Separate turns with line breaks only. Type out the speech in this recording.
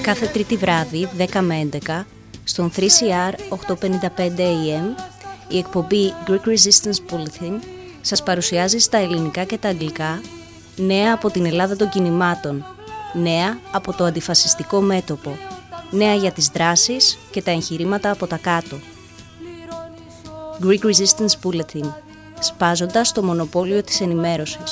Κάθε Τρίτη βράδυ, 10 με 11, στον 3CR 855 AM, η εκπομπή Greek Resistance Bulletin σας παρουσιάζει στα ελληνικά και τα αγγλικά νέα από την Ελλάδα των κινημάτων, νέα από το αντιφασιστικό μέτωπο, νέα για τις δράσεις και τα εγχειρήματα από τα κάτω. Greek Resistance Bulletin, σπάζοντας το μονοπόλιο της ενημέρωσης.